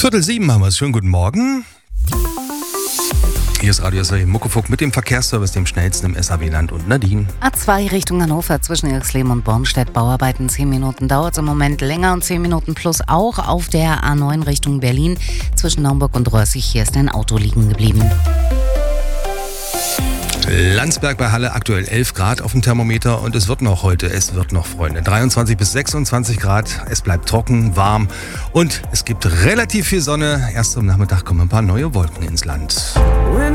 6:15 haben wir es. Schönen guten Morgen. Hier ist Radio SAW Muckefuck mit dem Verkehrsservice, dem schnellsten im SAW-Land und Nadine. A2 Richtung Hannover zwischen Irxleben und Bornstedt. Bauarbeiten 10 Minuten dauert es im Moment länger und 10 Minuten plus auch auf der A9 Richtung Berlin. Zwischen Naumburg und Rössig, hier ist ein Auto liegen geblieben. Landsberg bei Halle aktuell 11 Grad auf dem Thermometer und es wird noch heute, Freunde, 23 bis 26 Grad. Es bleibt trocken, warm und es gibt relativ viel Sonne. Erst am Nachmittag kommen ein paar neue Wolken ins Land.